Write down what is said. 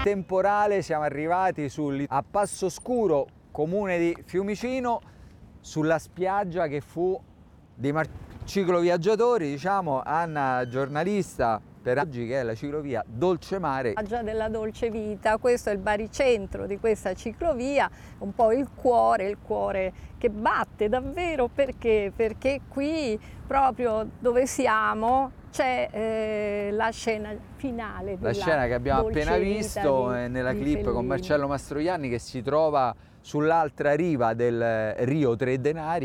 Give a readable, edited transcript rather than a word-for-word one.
temporale siamo arrivati a Passoscuro, comune di Fiumicino, sulla spiaggia che fu dei cicloviaggiatori, diciamo. Anna, giornalista per oggi, che è la ciclovia Dolce Mare. Spiaggia della Dolce Vita, questo è il baricentro di questa ciclovia, un po' il cuore che batte davvero, perché qui proprio dove siamo c'è la scena finale della La scena che abbiamo Dolce appena Vita visto nella di clip con Fellini. Marcello Mastroianni, che si trova sull'altra riva del Rio Tre Denari.